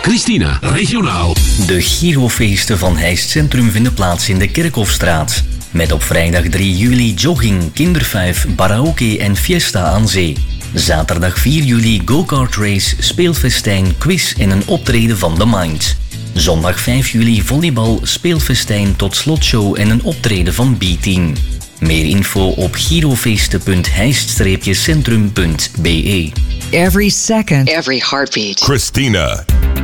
Christina, regionaal. De Girofeesten van Heist Centrum vinden plaats in de Kerkhofstraat. Met op vrijdag 3 juli jogging, kindervijf, karaoke en fiesta aan zee. Zaterdag 4 juli go-kart race, speelfestijn, quiz en een optreden van The Mind. Zondag 5 juli volleybal, speelfestijn tot slotshow en een optreden van B-Team. Meer info op girofeesten.heist-centrum.be. Every second. Every heartbeat. Christina.